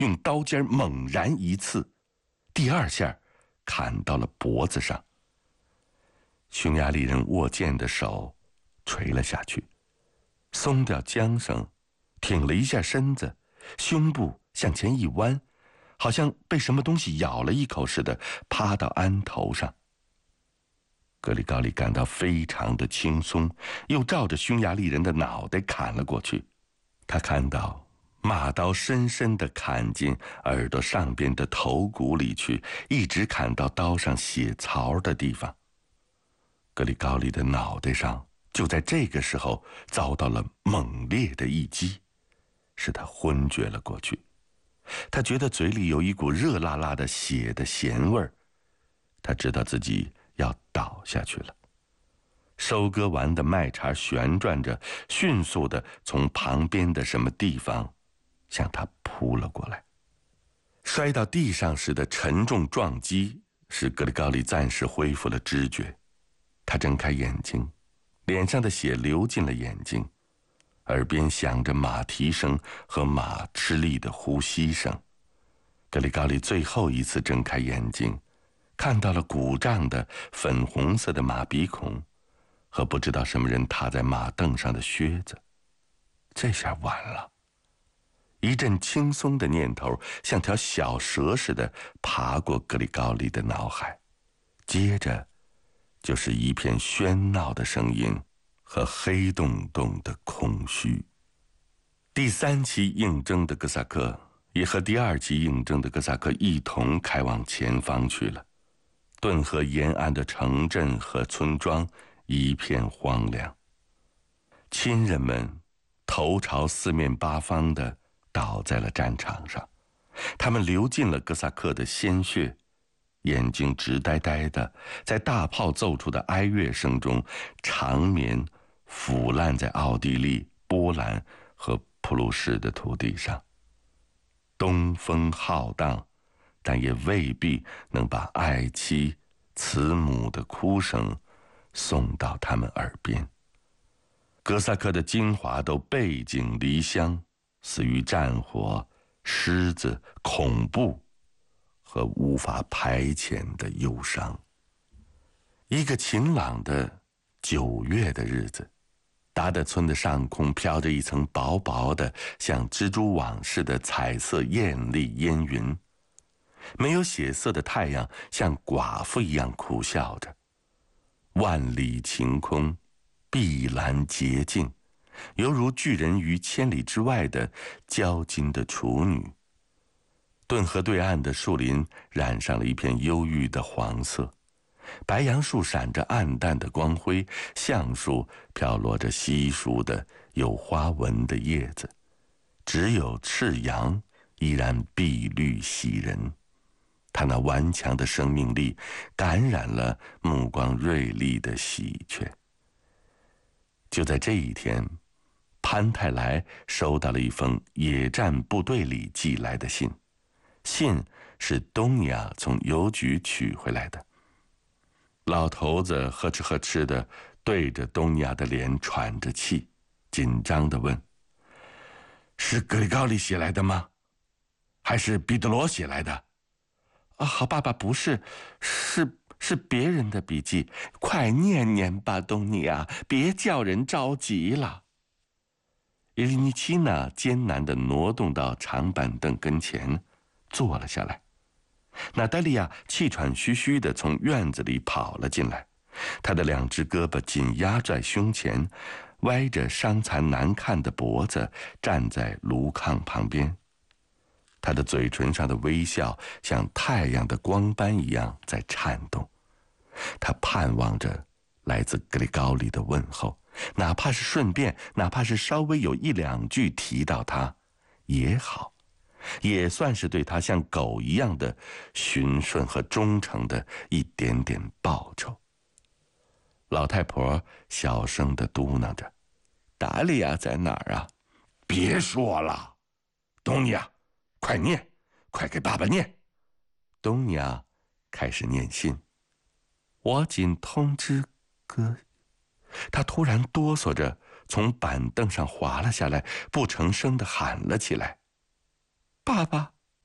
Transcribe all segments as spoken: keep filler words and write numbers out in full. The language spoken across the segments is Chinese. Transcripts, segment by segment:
用刀尖猛然一刺，第二下砍到了脖子上。匈牙利人握剑的手垂了下去，松掉缰绳，挺了一下身子，胸部向前一弯，好像被什么东西咬了一口似的，趴到鞍头上。格里高利感到非常的轻松，又照着匈牙利人的脑袋砍了过去。他看到马刀深深地砍进耳朵上边的头骨里去，一直砍到刀上血槽的地方。格里高利的脑袋上就在这个时候遭到了猛烈的一击，使他昏厥了过去。他觉得嘴里有一股热辣辣的血的咸味儿，他知道自己要倒下去了。收割完的麦茬旋转着，迅速地从旁边的什么地方向他扑了过来。摔到地上时的沉重撞击使格里高利暂时恢复了知觉。他睁开眼睛，脸上的血流进了眼睛，耳边响着马蹄声和马吃力的呼吸声。格里高利最后一次睁开眼睛，看到了鼓胀的粉红色的马鼻孔和不知道什么人踏在马凳上的靴子。这下完了。一阵轻松的念头像条小蛇似的爬过格里高利的脑海，接着就是一片喧闹的声音和黑洞洞的空虚。第三期应征的哥萨克也和第二期应征的哥萨克一同开往前方去了。顿河沿岸的城镇和村庄一片荒凉，亲人们头朝四面八方的倒在了战场上，他们流尽了哥萨克的鲜血，眼睛直呆呆的在大炮奏出的哀乐声中长眠腐烂在奥地利、波兰和普鲁士的土地上。东风浩荡，但也未必能把哀戚慈母的哭声送到他们耳边。哥萨克的精华都背井离乡，死于战火、狮子、恐怖和无法排遣的忧伤。一个晴朗的九月的日子，达德村的上空飘着一层薄薄的像蜘蛛网似的彩色艳丽烟云，没有血色的太阳像寡妇一样苦笑着。万里晴空，碧蓝洁净，犹如拒人于千里之外的娇金的处女。顿河对岸的树林染上了一片忧郁的黄色，白杨树闪着暗淡的光辉，橡树飘落着稀疏的有花纹的叶子，只有赤杨依然碧绿喜人。他那顽强的生命力感染了目光锐利的喜鹊。就在这一天，潘泰莱收到了一封野战部队里寄来的信，信是东尼亚从邮局取回来的。老头子呵哧呵哧的对着东尼亚的脸喘着气，紧张地问：是格里高利写来的吗？还是彼得罗写来的？啊，好爸爸，不是，是是别人的笔记，快念念吧，东尼亚，别叫人着急了。伊利尼奇娜艰难地挪动到长板凳跟前，坐了下来。娜黛利亚气喘吁吁地从院子里跑了进来，她的两只胳膊紧压在胸前，歪着伤残难看的脖子站在炉炕旁边。他的嘴唇上的微笑像太阳的光斑一样在颤动，他盼望着来自格里高利的问候，哪怕是顺便，哪怕是稍微有一两句提到他也好，也算是对他像狗一样的驯顺和忠诚的一点点报酬。老太婆小声地嘟囔着：达利亚在哪儿啊？别说了，东尼亚，快念，快给爸爸念。东尼亚开始念信。我仅通知哥。他突然哆嗦着从板凳上滑了下来，不成声地喊了起来：爸爸，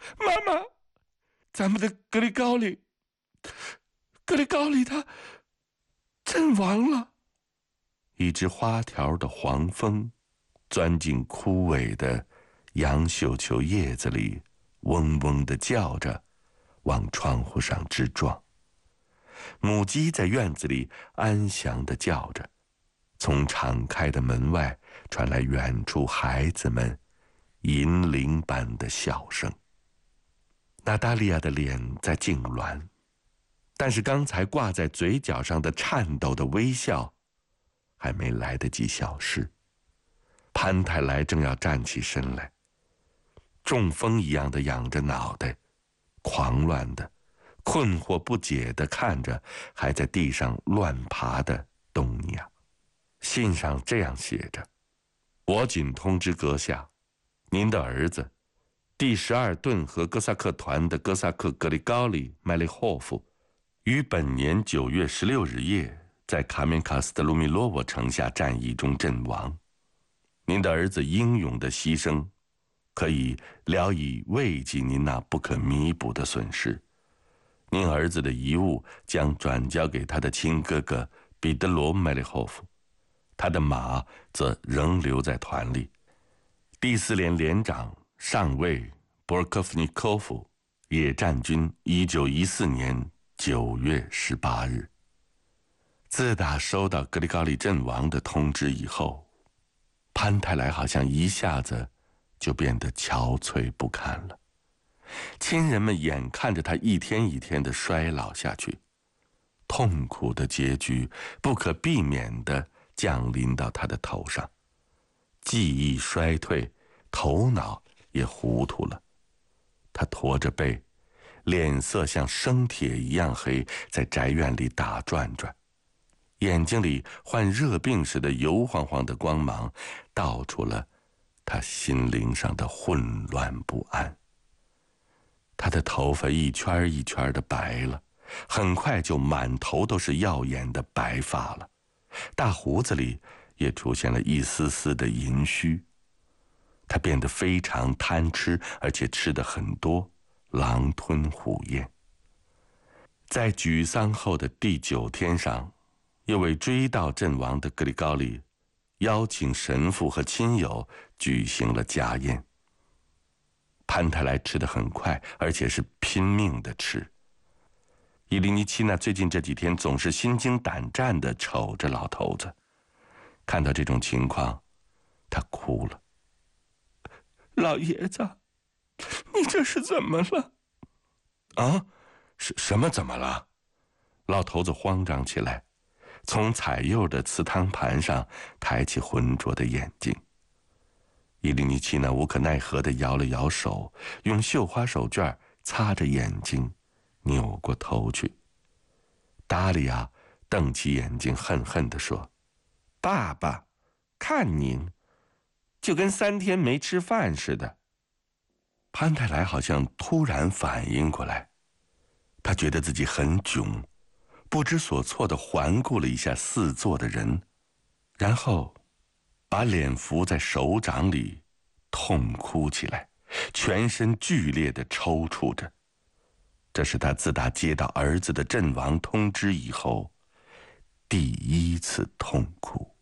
妈妈，咱们的格里高里，格里高里他阵亡了。”一只花条的黄蜂钻进枯萎的杨绣球叶子里，嗡嗡地叫着，往窗户上直撞。母鸡在院子里安详地叫着，从敞开的门外传来远处孩子们银铃般的笑声。娜达莉亚的脸在痉挛，但是刚才挂在嘴角上的颤抖的微笑还没来得及消失。潘太来正要站起身来，中风一样的仰着脑袋，狂乱的困惑不解地看着还在地上乱爬的东尼亚。信上这样写着：“我谨通知阁下，您的儿子第十二顿河哥萨克团的哥萨克格里高里麦利霍夫于本年九月十六日夜在卡面卡斯特鲁米洛沃城下战役中阵亡。您的儿子英勇的牺牲可以聊以慰藉您那不可弥补的损失。您儿子的遗物将转交给他的亲哥哥彼得罗麦利霍夫，他的马则仍留在团里。第四连连长上尉博尔科夫尼科夫也战军一九一四年九月十八日。”自打收到格里高利阵亡的通知以后，潘太来好像一下子就变得憔悴不堪了。亲人们眼看着他一天一天的衰老下去，痛苦的结局不可避免地降临到他的头上。记忆衰退，头脑也糊涂了。他驼着背，脸色像生铁一样黑，在宅院里打转转，眼睛里患热病时的油晃晃的光芒道出了他心灵上的混乱不安。他的头发一圈一圈的白了，很快就满头都是耀眼的白发了，大胡子里也出现了一丝丝的银须。他变得非常贪吃，而且吃得很多，狼吞虎咽。在沮丧后的第九天上，又为追悼阵亡的格里高利邀请神父和亲友举行了家宴。潘太来吃得很快，而且是拼命地吃。伊利尼奇娜最近这几天总是心惊胆战地瞅着老头子，看到这种情况，他哭了。“老爷子，你这是怎么了？”“啊，什什么怎么了？”老头子慌张起来，从彩釉的瓷汤盘上抬起浑浊的眼睛。伊利尼奇娜无可奈何地摇了摇手，用绣花手绢擦着眼睛，扭过头去。达利亚瞪起眼睛，恨恨地说：“爸爸，看您，就跟三天没吃饭似的。”潘太来好像突然反应过来，他觉得自己很囧，不知所措地环顾了一下四座的人，然后把脸伏在手掌里，痛哭起来，全身剧烈地抽搐着。这是他自打接到儿子的阵亡通知以后第一次痛哭。